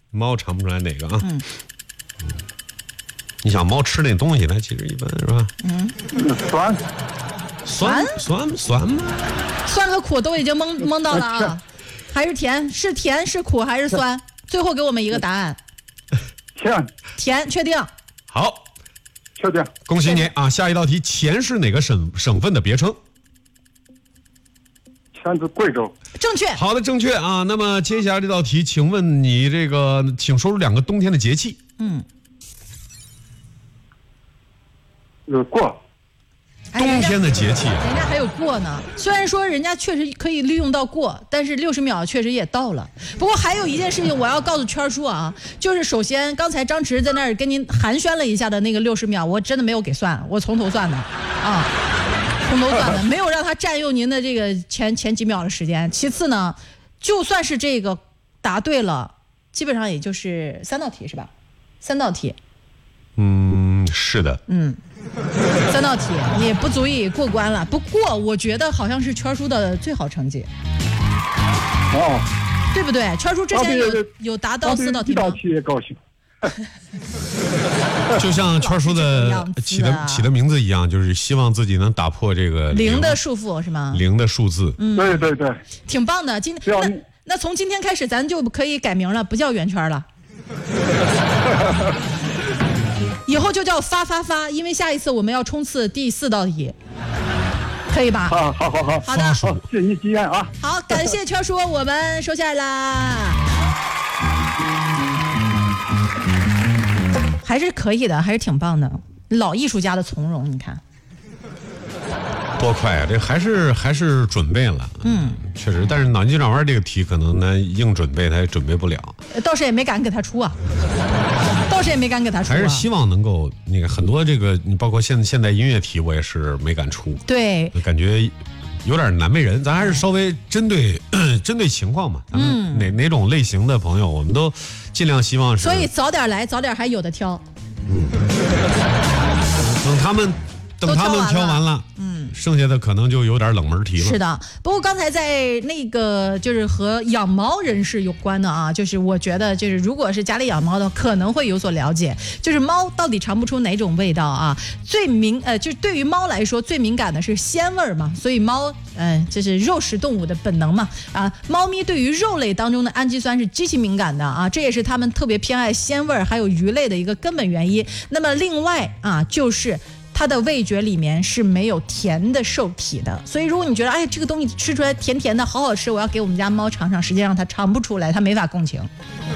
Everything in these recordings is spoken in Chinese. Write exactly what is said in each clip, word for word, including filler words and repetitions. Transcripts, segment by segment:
猫尝不出来哪个啊？嗯，嗯你想猫吃那东西，它其实一般是吧？ 嗯， 酸， 酸酸酸吗？ 酸和苦都已经蒙蒙到了啊，还是甜？是甜是苦还是酸？最后给我们一个答案。 甜， 甜，确定？ 好， 确定。 恭喜你啊！下一道题，黔是哪个省省份的别称？ 黔是贵州。 正确。 好的，正确啊。那么接下来这道题，请问你这个，请说出两个冬天的节气。 嗯。 有过。 冬天的节气、啊， 人家还有过呢。虽然说人家确实可以利用到过，但是六十秒确实也到了。不过还有一件事情我要告诉圈叔啊，就是首先刚才张弛在那儿跟您寒暄了一下的那个六十秒，我真的没有给算，我从头算的啊，从头算的，没有让他占用您的这个前前几秒的时间。其次呢，就算是这个答对了，基本上也就是三道题是吧？三道题。 嗯，是的。 嗯。三道题也不足以过关了，不过我觉得好像是圈叔的最好成绩， 哦， 对不对？圈叔之前有有达到四道题吗？ 一道题也高兴。 就像圈叔的起的起的名字一样，就是希望自己能打破这个零的束缚，是吗？ 零的数字， 嗯， 对对对， 挺棒的。今天那那从今天开始，咱就可以改名了，不叫圆圈了。以后就叫发发发，因为下一次我们要冲刺第四道题，可以吧？ 好，好，好，好， 好的， 好，谢谢你吉言啊！ 好，感谢圈叔，我们收下来啦。还是可以的，还是挺棒的，老艺术家的从容，你看。 多快啊！这还是还是准备了，嗯，确实，但是脑筋急转弯这个题可能呢硬准备他也准备不了， 倒是也没敢给他出啊，倒是也没敢给他出、啊， 还是希望能够那个很多这个，你包括现现代音乐题我也是没敢出， 对， 感觉有点难为人，咱还是稍微针对针对情况嘛，咱们哪、嗯、哪种类型的朋友，我们都尽量希望是， 所以早点来，早点还有的挑， 嗯，等他们。等他们挑完了，嗯，剩下的可能就有点冷门题了。 是的，不过刚才在那个就是和养猫人士有关的啊，就是我觉得就是如果是家里养猫的，可能会有所了解，就是猫到底尝不出哪种味道啊？最敏呃，就是对于猫来说最敏感的是鲜味嘛，所以猫嗯、呃，这是肉食动物的本能嘛啊，猫咪对于肉类当中的氨基酸是极其敏感的啊，这也是它们特别偏爱鲜味还有鱼类的一个根本原因。那么另外啊，就是它的味觉里面是没有甜的受体的，所以如果你觉得哎这个东西吃出来甜甜的好好吃，我要给我们家猫尝尝，实际上它尝不出来，它没法共情。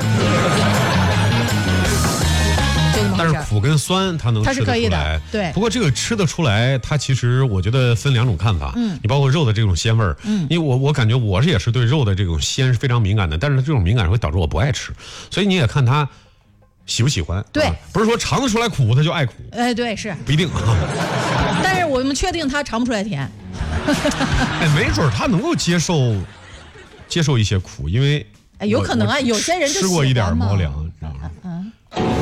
但是苦跟酸它能吃得出来，它是可以的， 对。 不过这个吃得出来，它其实我觉得分两种看法。嗯，你包括肉的这种鲜味儿，嗯，因为我我感觉我是也是对肉的这种鲜是非常敏感的，但是这种敏感会导致我不爱吃，所以你也看它喜不喜欢？ 对、啊， 不是说尝得出来苦他就爱苦。 哎，对，是不一定啊。 但是我们确定他尝不出来甜。 哎，没准他能够接受接受一些苦，因为哎，有可能啊，有些人就吃过一点猫粮，知道吗？嗯，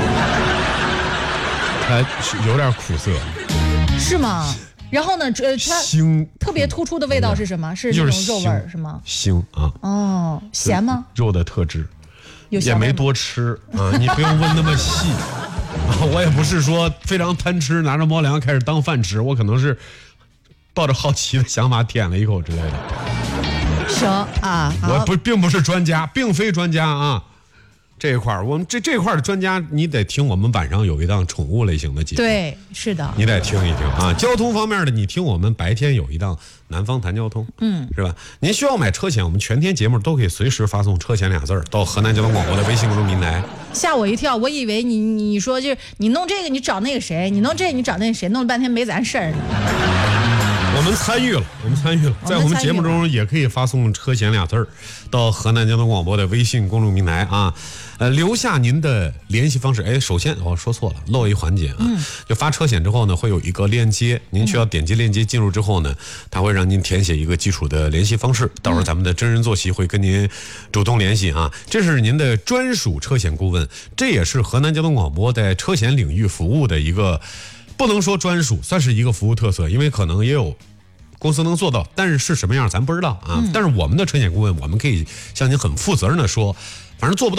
它有点苦涩。 是吗？然后呢？呃，它腥特别突出的味道是什么？是那种肉味儿是吗？ 腥啊。 哦，咸吗？ 肉的特质。 也没多吃啊，你不用问那么细啊。我也不是说非常贪吃，拿着猫粮开始当饭吃，我可能是抱着好奇的想法舔了一口之类的。 行啊， 我不并不是专家，并非专家啊。这一块儿，我们这这块的专家，你得听我们晚上有一档宠物类型的节目。 对，是的， 你得听一听啊。交通方面的，你听我们白天有一档南方谈交通，嗯，是吧？您需要买车险，我们全天节目都可以随时发送车险俩字儿到河南交通广播的微信公众平台。 吓我一跳，我以为你你说就是你弄这个你找那个谁，你弄这个你找那个谁，弄了半天没咱事儿呢。 我们参与了，我们参与了，在我们节目中也可以发送车险俩字儿到河南交通广播的微信公众平台啊，呃，留下您的联系方式。哎，首先我、哦、说错了，漏一环节啊，嗯、就发车险之后呢，会有一个链接，您需要点击链接进入之后呢，它会让您填写一个基础的联系方式，到时候咱们的真人坐席会跟您主动联系啊，这是您的专属车险顾问，这也是河南交通广播在车险领域服务的一个。不能说专属，算是一个服务特色，因为可能也有公司能做到，但是是什么样咱不知道啊。嗯、但是我们的车险顾问，我们可以向您很负责任的说，反正做不到。